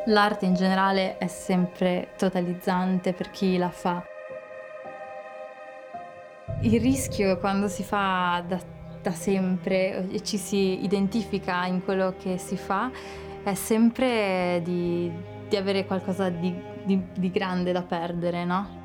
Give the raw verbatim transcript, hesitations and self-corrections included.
L'arte in generale è sempre totalizzante per chi la fa. Il rischio quando si fa da da sempre e ci si identifica in quello che si fa, è sempre di di avere qualcosa di di di grande da perdere, no?